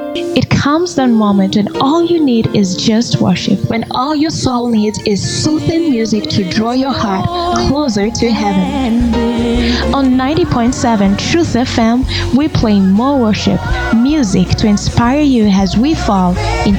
It comes that moment when all you need is just worship, when all your soul needs is soothing music to draw your heart closer to heaven. On 90.7 Truth FM, we play more worship, music to inspire you as we fall into